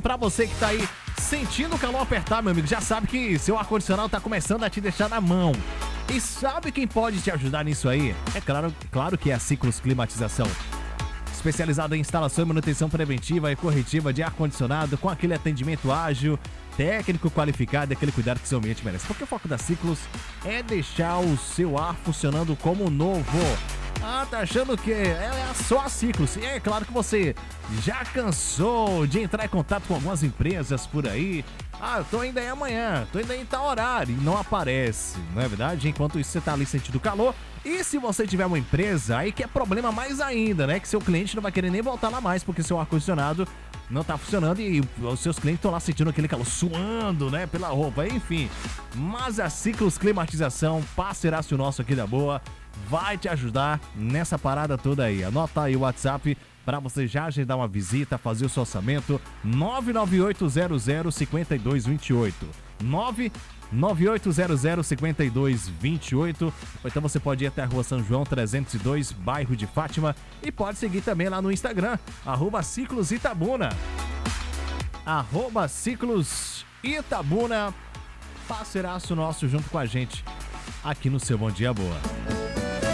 pra você que tá aí sentindo o calor apertar, meu amigo, já sabe que seu ar-condicionado tá começando a te deixar na mão. E sabe quem pode te ajudar nisso aí? É claro que é a Ciclos Climatização. Especializado em instalação e manutenção preventiva e corretiva de ar-condicionado, com aquele atendimento ágil, técnico qualificado e aquele cuidado que seu ambiente merece. Porque o foco da Ciclos é deixar o seu ar funcionando como novo. Ah, tá achando que é só a Ciclos? E é claro que você já cansou de entrar em contato com algumas empresas por aí. Ah, eu tô indo aí amanhã, tô indo aí em tal horário e não aparece, não é verdade? Enquanto isso você tá ali sentindo calor. E se você tiver uma empresa, aí que é problema mais ainda, né? Que seu cliente não vai querer nem voltar lá mais porque seu ar-condicionado não tá funcionando e os seus clientes estão lá sentindo aquele calor, suando, né? Pela roupa, enfim. Mas a Ciclos Climatização, parceiraço nosso aqui da boa, vai te ajudar nessa parada toda aí. Anota aí o WhatsApp para você já agendar uma visita, fazer o seu orçamento, 998005228. 998005228. Ou então você pode ir até a Rua São João 302, bairro de Fátima, e pode seguir também lá no Instagram, @CiclosItabuna. @CiclosItabuna, parceiraço nosso junto com a gente aqui no seu Bom Dia Boa.